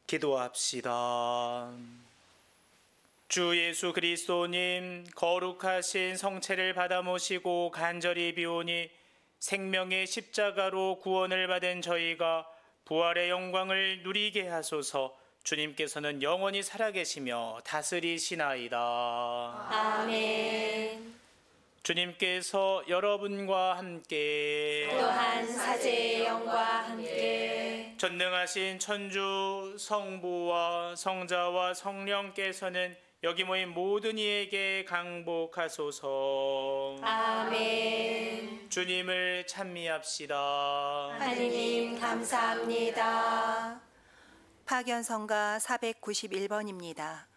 기도합시다. 주 예수 그리스도님, 거룩하신 성체를 받아 모시고 간절히 비오니 생명의 십자가로 구원을 받은 저희가 부활의 영광을 누리게 하소서. 주님께서는 영원히 살아계시며 다스리시나이다. 아멘. 주님께서 여러분과 함께 또한 사제의 영과 함께 전능하신 천주 성부와 성자와 성령께서는 여기 모인 모든 이에게 강복하소서. 아멘. 주님을 찬미합시다. 하느님 감사합니다. 파견성가 491번입니다.